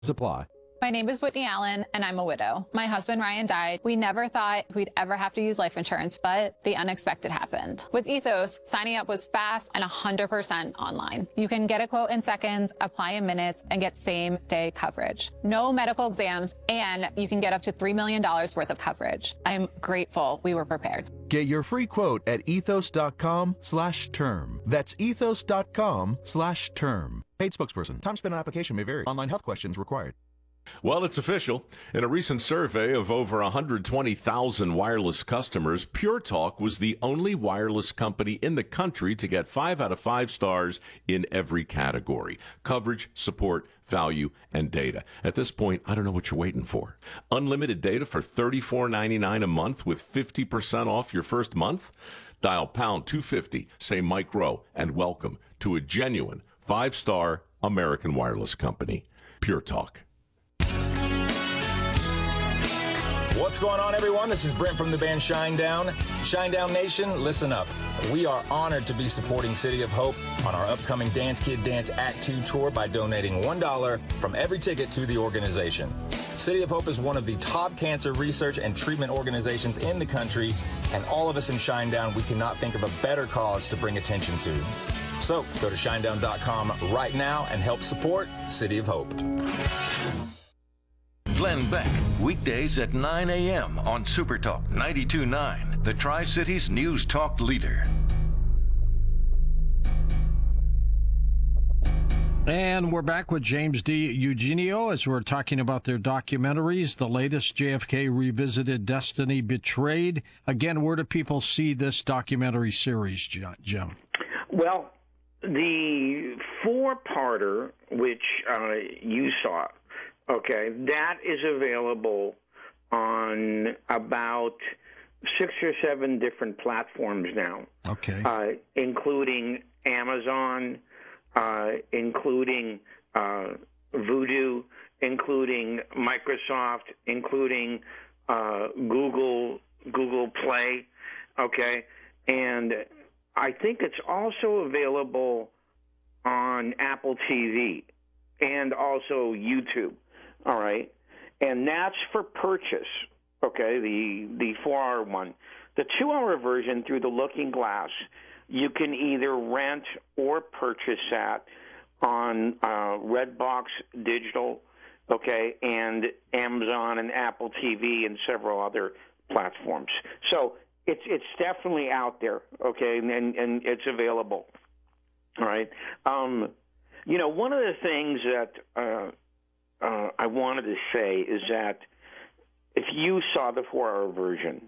Apply. My name is Whitney Allen, and I'm a widow. My husband, Ryan, died. We never thought we'd ever have to use life insurance, but the unexpected happened. With Ethos, signing up was fast and 100% online. You can get a quote in seconds, apply in minutes, and get same-day coverage. No medical exams, and you can get up to $3 million worth of coverage. I'm grateful we were prepared. Get your free quote at ethos.com/term. That's ethos.com/term. Paid spokesperson. Time spent on application may vary. Online health questions required. Well, it's official. In a recent survey of over 120,000 wireless customers, Pure Talk was the only wireless company in the country to get 5 out of 5 stars in every category: coverage, support, value, and data. At this point, I don't know what you're waiting for. Unlimited data for $34.99 a month with 50% off your first month? Dial pound 250, say Mike Rowe, and welcome to a genuine 5-star American wireless company. Pure Talk. What's going on, everyone? This is Brent from the band Shinedown. Shinedown Nation, listen up. We are honored to be supporting City of Hope on our upcoming Dance Kid Dance Act 2 tour by donating $1 from every ticket to the organization. City of Hope is one of the top cancer research and treatment organizations in the country, and all of us in Shinedown, we cannot think of a better cause to bring attention to. So go to shinedown.com right now and help support City of Hope. Glenn Beck, weekdays at 9 a.m. on Super Talk 92.9, the Tri-Cities News Talk leader. And we're back with James D. Eugenio as we're talking about their documentaries, the latest, JFK Revisited, Destiny Betrayed. Again, where do people see this documentary series, Jim? Well, the 4-parter, which you saw, okay, that is available on about 6 or 7 different platforms now. Okay. Including Amazon, including Vudu, including Microsoft, including Google Play, okay? And I think it's also available on Apple TV and also YouTube. All right, and that's for purchase, okay, the 4-hour one. The 2-hour version through the Looking Glass, you can either rent or purchase that on Redbox Digital, okay, and Amazon and Apple TV and several other platforms. So it's definitely out there, okay, and it's available. All right. You know, one of the things that I wanted to say is that if you saw the 4-hour version,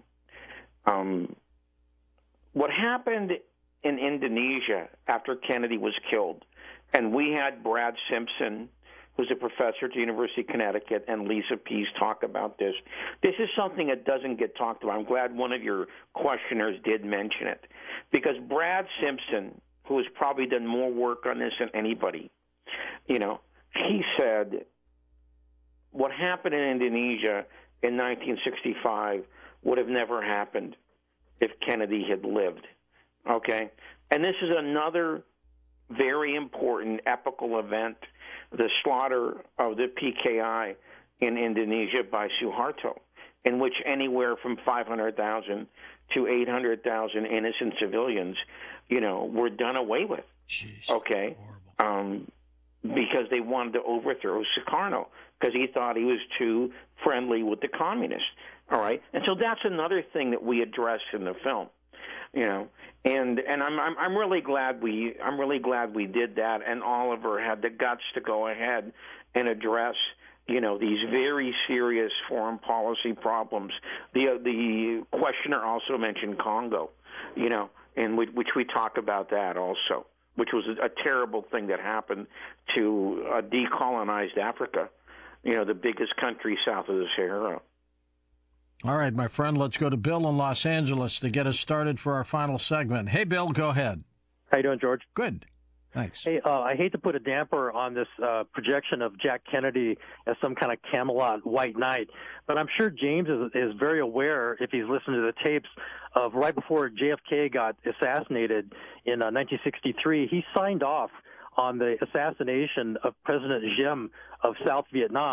what happened in Indonesia after Kennedy was killed, and we had Brad Simpson, who's a professor at the University of Connecticut, and Lisa Pease talk about this. This is something that doesn't get talked about. I'm glad one of your questioners did mention it, because Brad Simpson, who has probably done more work on this than anybody, you know, he said what happened in Indonesia in 1965 would have never happened if Kennedy had lived, okay? And this is another very important epical event, the slaughter of the PKI in Indonesia by Suharto, in which anywhere from 500,000 to 800,000 innocent civilians, you know, were done away with, Jeez, okay? Because they wanted to overthrow Sukarno because he thought he was too friendly with the communists. All right, and so that's another thing that we address in the film, you know. And I'm really glad we did that. And Oliver had the guts to go ahead and address, you know, these very serious foreign policy problems. The questioner also mentioned Congo, you know, in which we talk about that also, which was a terrible thing that happened to decolonized Africa, you know, the biggest country south of the Sahara. All right, my friend, let's go to Bill in Los Angeles to get us started for our final segment. Hey, Bill, go ahead. How you doing, George? Good. Thanks. Hey, I hate to put a damper on this projection of Jack Kennedy as some kind of Camelot white knight, but I'm sure James is very aware, if he's listened to the tapes, of right before JFK got assassinated in 1963, he signed off on the assassination of President Diem of South Vietnam.